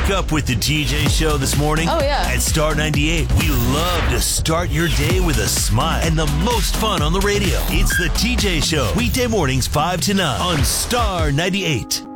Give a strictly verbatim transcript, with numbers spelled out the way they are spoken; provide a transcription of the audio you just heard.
Wake up with the T J Show this morning. Oh, yeah. At Star ninety-eight, we love to start your day with a smile and the most fun on the radio. It's the T J Show, weekday mornings five to nine on Star ninety-eight.